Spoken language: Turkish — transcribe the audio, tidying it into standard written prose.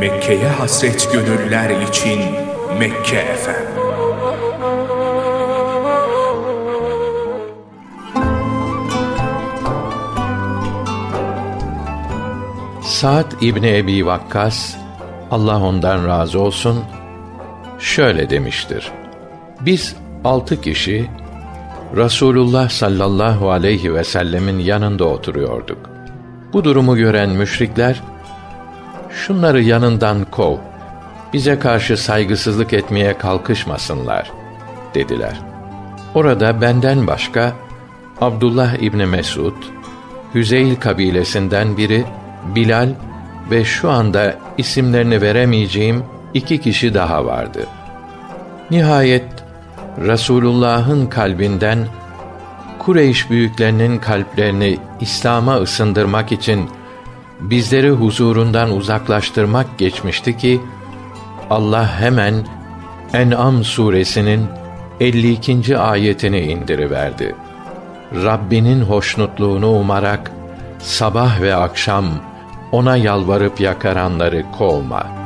Mekke'ye hasret gönüller için Mekke FM. Sa'd İbni Ebi Vakkas, Allah ondan razı olsun, şöyle demiştir: Biz 6 kişi Resulullah sallallahu aleyhi ve sellemin yanında oturuyorduk. Bu durumu gören müşrikler, şunları yanından kov, bize karşı saygısızlık etmeye kalkışmasınlar dediler. Orada benden başka Abdullah İbni Mesud, Hüzeyl kabilesinden biri Bilal ve şu anda isimlerini veremeyeceğim 2 kişi daha vardı. Nihayet Resulullah'ın kalbinden Kureyş büyüklerinin kalplerini İslam'a ısındırmak için bizleri huzurundan uzaklaştırmak geçmişti ki Allah hemen En'am suresinin 52. ayetini indiriverdi. Rabbinin hoşnutluğunu umarak sabah ve akşam ona yalvarıp yakaranları kovma.